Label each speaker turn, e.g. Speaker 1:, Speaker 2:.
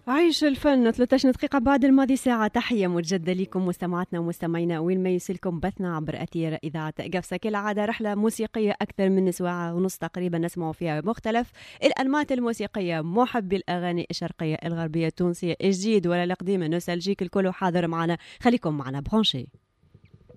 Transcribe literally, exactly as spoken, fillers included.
Speaker 1: عيش الفن ثلاثة عشر دقيقة بعد الماضي ساعة. تحية مجددة لكم مستمعاتنا ومستمعينا وين ما يسلكم بثنا عبر أثير إذاعة قفصة. كالعادة رحلة موسيقية أكثر من ساعة ونص تقريبا نسمع فيها مختلف الأنماط الموسيقية، محبي الأغاني الشرقية الغربية التونسية الجديد ولا القديم، نوستالجيك، الكل حاضر معنا. خليكم معنا برونشي.